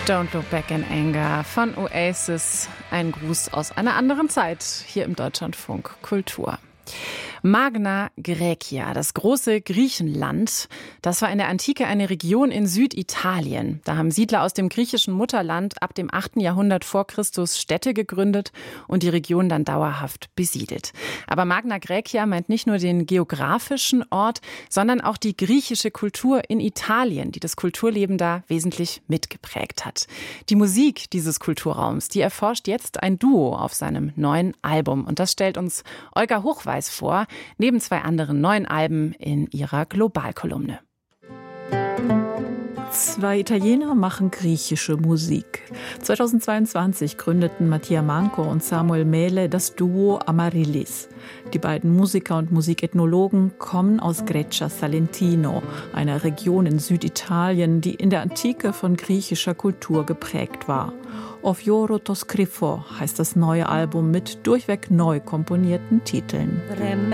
Don't Look Back in Anger von Oasis. Ein Gruß aus einer anderen Zeit hier im Deutschlandfunk Kultur. Magna Graecia, das große Griechenland, das war in der Antike eine Region in Süditalien. Da haben Siedler aus dem griechischen Mutterland ab dem 8. Jahrhundert vor Christus Städte gegründet und die Region dann dauerhaft besiedelt. Aber Magna Graecia meint nicht nur den geografischen Ort, sondern auch die griechische Kultur in Italien, die das Kulturleben da wesentlich mitgeprägt hat. Die Musik dieses Kulturraums, die erforscht jetzt ein Duo auf seinem neuen Album. Und das stellt uns Olga Hochweis vor, neben zwei anderen neuen Alben in ihrer Globalkolumne. Zwei Italiener machen griechische Musik. 2022 gründeten Mattia Manco und Samuel Mele das Duo Amaryllis. Die beiden Musiker und Musikethnologen kommen aus Greccia Salentino, einer Region in Süditalien, die in der Antike von griechischer Kultur geprägt war. O Fiore to Scriffo heißt das neue Album mit durchweg neu komponierten Titeln.